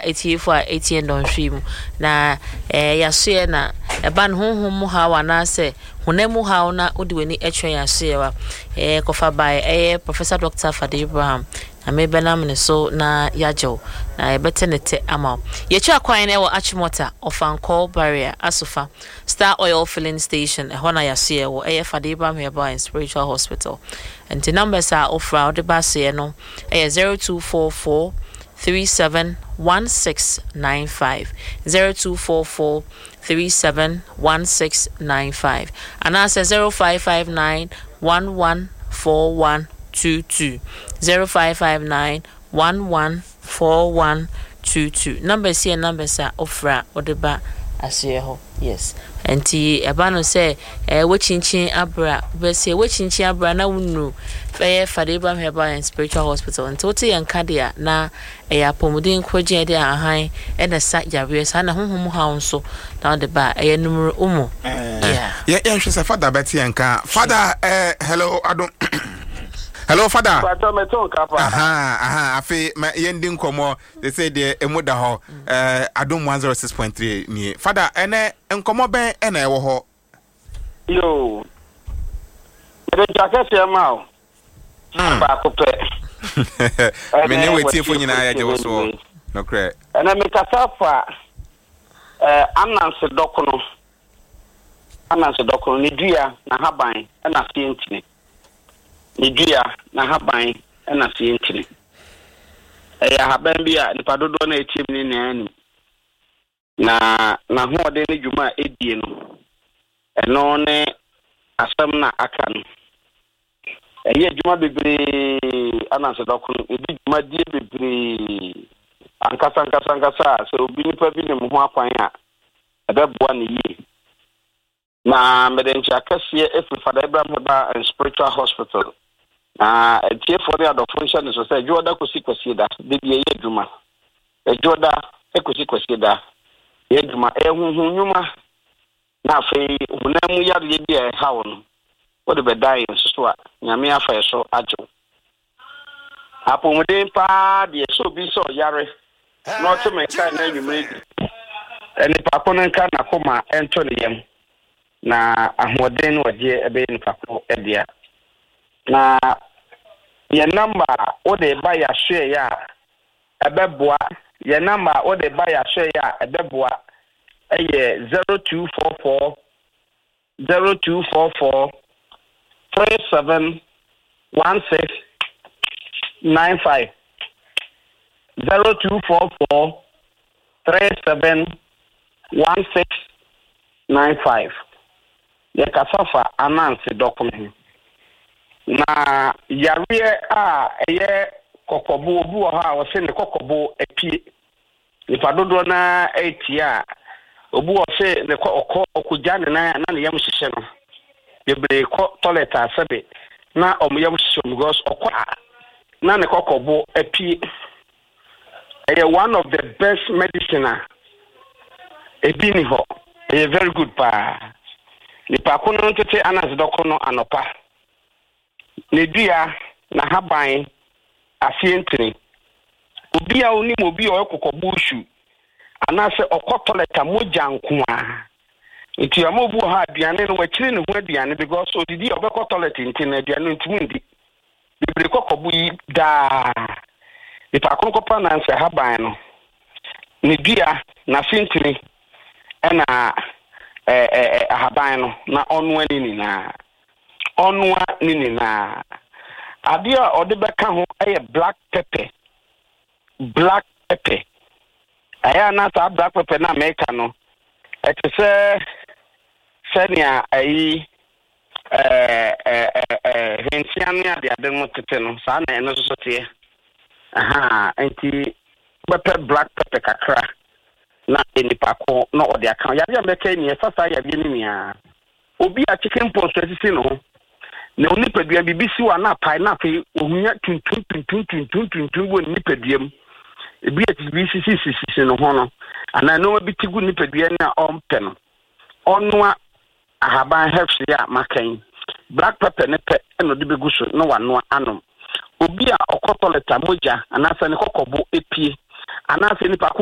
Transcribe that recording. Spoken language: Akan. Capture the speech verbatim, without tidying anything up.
etiefo a etie ndonhwem na eh yasoe na eba no honhom mu ha wana se honemu ha na odi weni etwe yasoe wa eh kofa by eh Professor Doctor Fada Abraham na mebenam ne so na yajo na ebetenete ama yechi akwan na wo Achimota Ofankol barrier asofa Star Oil filling station e hona yasoe wo eh Fada Abraham Herba and Spiritual Hospital and the numbers are offer the bus no eh zero two four four three seven one six nine five zero two four four three seven one six nine five and answer zero five five nine one one four one two two zero five five nine one one four one two two numbers here numbers are offer odeba asyeho yes enti ebano say eh wechinchin abra be say wechinchin abra na wunu fe Fada Abraham Herba and Spiritual Hospital enti wote yankade na eh apomuden kwaje de ahan e na sa yawe sa na honhom ha nso na de ba eh numero umu yeah yeah yeah she say Fada beti yanka Fada eh hello adon hello Fada Fada meton kapa aha aha afi yendi nkomo they say the emuda ho eh adom one oh six point three ni Fada ene nkomo ben ena ewo ho yo ere jakese ma o ba ko pe me ne weti fo nyina ya je wo so no kre ena me kasafa eh Anansi Dokono Anansi Dokono ni dua na haban ena fientini ni dua na haban ena fientini eh haban bia nipa dodo na etiem ni na ani na na ho de ne dwuma edie no eno ne asam na aka no eye dwuma bebre Anansi Dokono ebi dwuma die bebre ankasa ankasa ankasa so obi nipa bi ne mo ho akwan a ebeboa ne yi na medenchi akase efi Fada Abraham Herba and Spiritual Hospital na tie for the other function so say joda kosi kosi da de ye dwuma e joda e kosi kosi da ye dwuma e hunhun nyuma na fe hunamu yare ye bia e hawo no wo de bedai so a nyame afa so ajo apomuden pa de so bi so yare no to me kai na nyumredi eni pa kono nka na koma ento ne yam na ahoden waje ebe ni pako edia na ye number o de ba ya share ya ebeboa ye number o de ba ya share ya ebeboa eye zero two four four zero two four four three seven one six nine five zero two four four three seven one six nine five ye kasafa Anansi Dokono na yare a eye kokobo obu ha wo se ne kokobo epie nipa dodo na etia obu wo se ne kokko okuja ne na na ne yam hihye no bebre ko toilet asebe na omo yam hihye no because okwa na ne kokobo epie eye one of the best medicine ebini ho eye very good pa nipa kono tete Anansi Dokono anopa ne dua na haban afientini obi a oni mo bi o kokobu shu anase okotoleta moja nkoa nti amobu ha aduane no wakire ne ho aduane because odidi obekotoleta nti na aduane ntumundi bibire kokobu yi da nipa kono kopa na nse haban no ne dua na afientini ena eh eh haban no na onwa ni na onwa nini na adia odebeka ho eye black pepper black pepper aya na ta black pepper na America no etese senia ayi eh eh eh hensian ya de ademo tete no sa na eno so te aha enti pepper black pepper kakra na enipa ko no ode aka ya ya meka ni sasa ya bi ni ya obi a chicken pox sisi no na onipadua bibisi wa na pineapple ohunya tuntun tuntun tuntun tuntun wo nipaduam ebi atibisi sisi sisi no ho no ana no bi tigu nipadua na ompe no onwa ahaban herbs ya makan black pepper ne pe eno de begu so no wano anom obi a okotoleta moja anasa ne kokobo epie anasa ni pa